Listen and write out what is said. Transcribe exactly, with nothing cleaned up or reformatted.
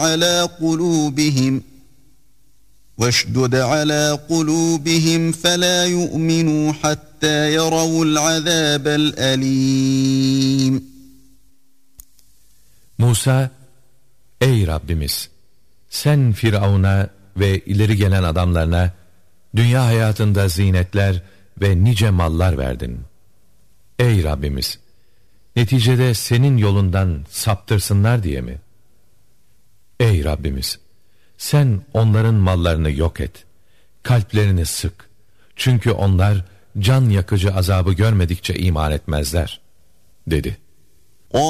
على قلوبهم واشدد على قلوبهم فلا يؤمنوا حتى يروا العذاب الأليم. Musa, ey Rabbimiz, sen Firavun'a ve ileri gelen adamlarına dünya hayatında zinetler ve nice mallar verdin. Ey Rabbimiz, neticede senin yolundan saptırsınlar diye mi? Ey Rabbimiz, sen onların mallarını yok et, kalplerini sık. Çünkü onlar can yakıcı azabı görmedikçe iman etmezler, dedi.